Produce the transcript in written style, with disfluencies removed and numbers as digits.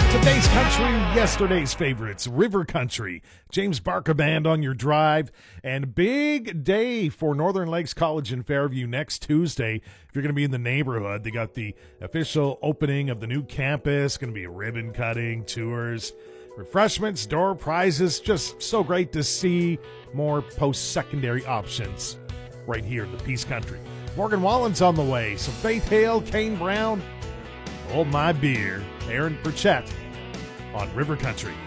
Today's country, yesterday's favorites, River Country. James Barker Band on your drive. And big day for Northern Lakes College in Fairview next Tuesday. If you're going to be in the neighborhood, they got the official opening of the new campus. Going to be ribbon cutting, tours, refreshments, door prizes. Just so great to see more post-secondary options right here in the Peace Country. Morgan Wallen's on the way. So Faith Hale, Kane Brown, hold my beer. Aaron Burchett on River Country.